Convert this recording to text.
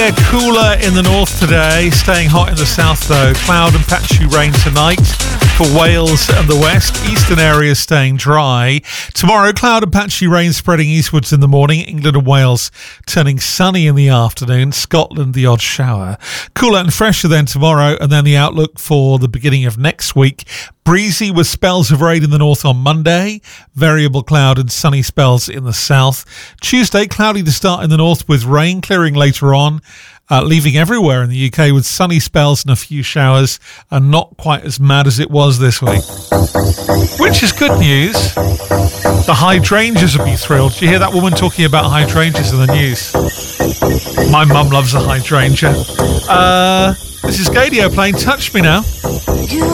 Cooler in the north today, staying hot in the south though. Cloud and patchy rain tonight for Wales and the west. Eastern areas staying dry. Tomorrow, cloud and patchy rain spreading eastwards in the morning. England and Wales turning sunny in the afternoon. Scotland, the odd shower. Cooler and fresher then tomorrow, and then the outlook for the beginning of next week. Breezy with spells of rain in the north on Monday. Variable cloud and sunny spells in the south. Tuesday, cloudy to start in the north with rain clearing later on. Leaving everywhere in the UK with sunny spells and a few showers, and not quite as mad as it was this week. Which is good news. The hydrangeas will be thrilled. Did you hear that woman talking about hydrangeas in the news? My mum loves a hydrangea. This is Gadio playing Touch Me Now.